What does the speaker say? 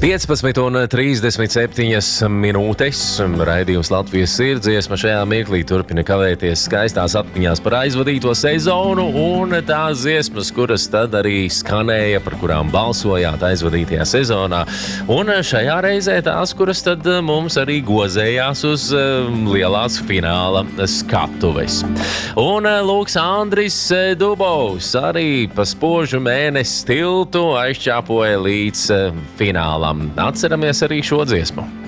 15:37 minūtes. Raidījums Latvijas sirdsdziesma šajā mirklī turpina kavēties skaistās atmiņās par aizvadīto sezonu un tās dziesmas, kuras tad arī skanēja, par kurām balsojāt aizvadītajā sezonā. Un šajā reizē tās, kuras tad mums arī gozējās uz lielās fināla skatuves. Un Lūks Andris Dubovs arī pa spožu mēnesi tiltu aizčāpoja līdz finālam. Atceramies arī šo dziesmu.